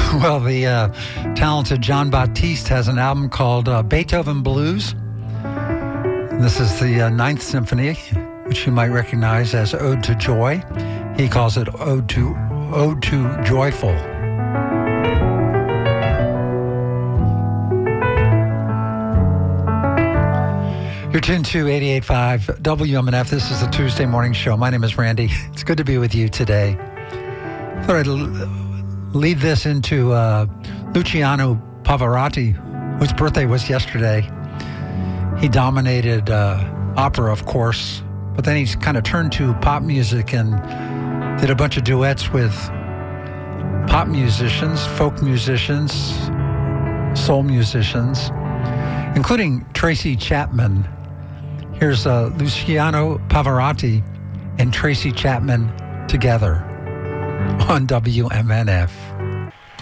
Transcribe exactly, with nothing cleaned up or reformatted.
Well, the uh, talented John Batiste has an album called uh, Beethoven Blues. And this is the uh, Ninth Symphony, which you might recognize as Ode to Joy. He calls it Ode to Ode to Joyful. You're tuned to eighty-eight point five W M N F. This is the Tuesday morning show. My name is Randy. It's good to be with you today. Thought I'd lead this into uh, Luciano Pavarotti, whose birthday was yesterday. He dominated uh, opera, of course, but then he's kind of turned to pop music and did a bunch of duets with pop musicians, folk musicians, soul musicians, including Tracy Chapman. Here's uh, Luciano Pavarotti and Tracy Chapman together on W M N F.